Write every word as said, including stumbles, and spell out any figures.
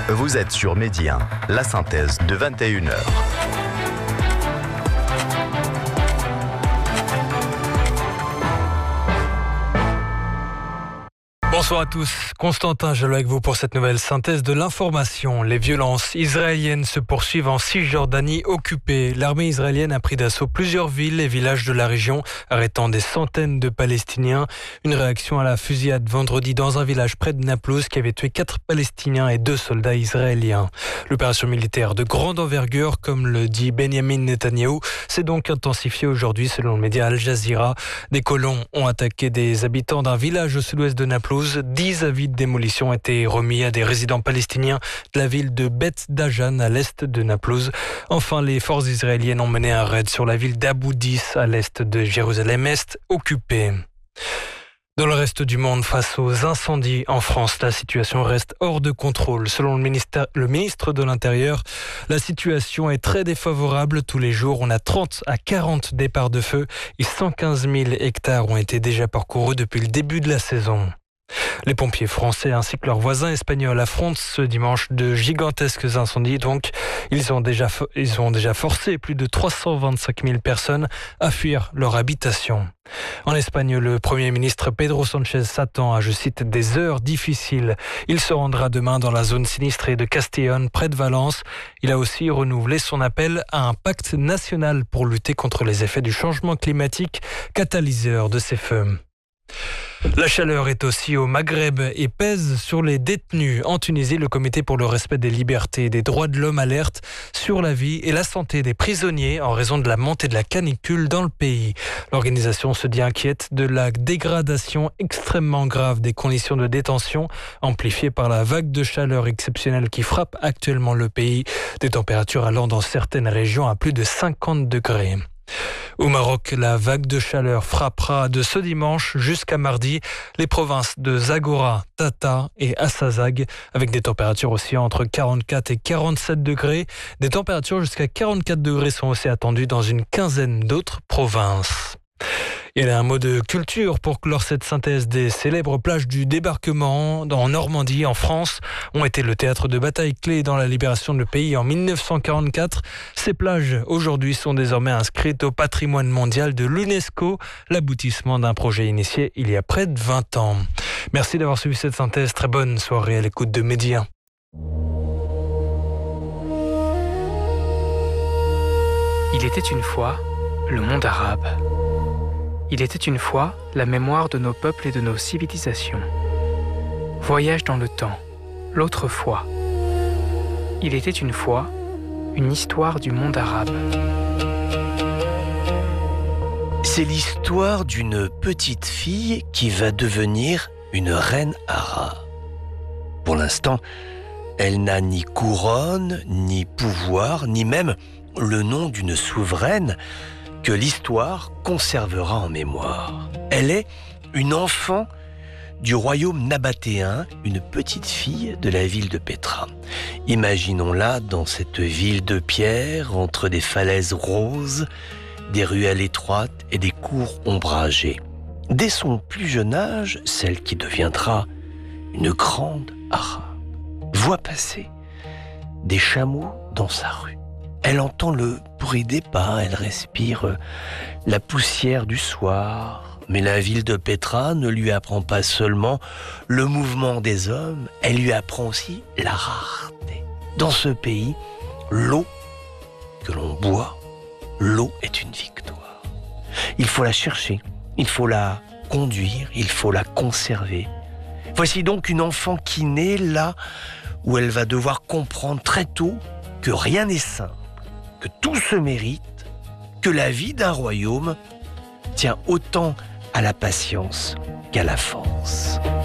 Vous êtes sur Midi un, la synthèse de vingt et une heures. Bonsoir à tous, Constantin Gelot avec vous pour cette nouvelle synthèse de l'information. Les violences israéliennes se poursuivent en Cisjordanie occupée. L'armée israélienne a pris d'assaut plusieurs villes et villages de la région, arrêtant des centaines de Palestiniens. Une réaction à la fusillade vendredi dans un village près de Naplouse qui avait tué quatre Palestiniens et deux soldats israéliens. L'opération militaire de grande envergure, comme le dit Benjamin Netanyahou, s'est donc intensifiée aujourd'hui selon le média Al Jazeera. Des colons ont attaqué des habitants d'un village au sud-ouest de Naplouse. Dix avis de démolition ont été remis à des résidents palestiniens de la ville de Beth Dajan à l'est de Naplouse. Enfin, les forces israéliennes ont mené un raid sur la ville d'Abu Dis à l'est de Jérusalem-Est, occupée. Dans le reste du monde, face aux incendies en France, la situation reste hors de contrôle. Selon le, ministère, le ministre de l'Intérieur, la situation est très défavorable. Tous les jours, on a trente à quarante départs de feu et cent quinze mille hectares ont été déjà parcourus depuis le début de la saison. Les pompiers français ainsi que leurs voisins espagnols affrontent ce dimanche de gigantesques incendies. Donc, ils ont déjà, ils ont déjà forcé plus de trois cent vingt-cinq mille personnes à fuir leur habitation. En Espagne, le Premier ministre Pedro Sánchez s'attend à, je cite, des heures difficiles. Il se rendra demain dans la zone sinistrée de Castellón, près de Valence. Il a aussi renouvelé son appel à un pacte national pour lutter contre les effets du changement climatique, catalyseur de ces feux. La chaleur est aussi au Maghreb et pèse sur les détenus. En Tunisie, le Comité pour le respect des libertés et des droits de l'homme alerte sur la vie et la santé des prisonniers en raison de la montée de la canicule dans le pays. L'organisation se dit inquiète de la dégradation extrêmement grave des conditions de détention, amplifiée par la vague de chaleur exceptionnelle qui frappe actuellement le pays, des températures allant dans certaines régions à plus de cinquante degrés. Au Maroc, la vague de chaleur frappera de ce dimanche jusqu'à mardi les provinces de Zagora, Tata et Assazag, avec des températures aussi entre quarante-quatre et quarante-sept degrés. Des températures jusqu'à quarante-quatre degrés sont aussi attendues dans une quinzaine d'autres provinces. Il y a un mot de culture pour clore cette synthèse. Des célèbres plages du débarquement en Normandie, en France, ont été le théâtre de batailles clés dans la libération du pays en mille neuf cent quarante-quatre. Ces plages, aujourd'hui, sont désormais inscrites au patrimoine mondial de l'UNESCO, l'aboutissement d'un projet initié il y a près de vingt ans. Merci d'avoir suivi cette synthèse. Très bonne soirée à l'écoute de Midi un. Il était une fois le monde arabe. Il était une fois la mémoire de nos peuples et de nos civilisations. Voyage dans le temps, l'autre fois. Il était une fois une histoire du monde arabe. C'est l'histoire d'une petite fille qui va devenir une reine arabe. Pour l'instant, elle n'a ni couronne, ni pouvoir, ni même le nom d'une souveraine que l'histoire conservera en mémoire. Elle est une enfant du royaume nabatéen, une petite fille de la ville de Pétra. Imaginons-la dans cette ville de pierre, entre des falaises roses, des ruelles étroites et des cours ombragées. Dès son plus jeune âge, celle qui deviendra une grande arabe voit passer des chameaux dans sa rue. Elle entend le bruit des pas, elle respire la poussière du soir. Mais la ville de Pétra ne lui apprend pas seulement le mouvement des hommes, elle lui apprend aussi la rareté. Dans ce pays, l'eau que l'on boit, l'eau est une victoire. Il faut la chercher, il faut la conduire, il faut la conserver. Voici donc une enfant qui naît là où elle va devoir comprendre très tôt que rien n'est simple, que tout se mérite, que la vie d'un royaume tient autant à la patience qu'à la force.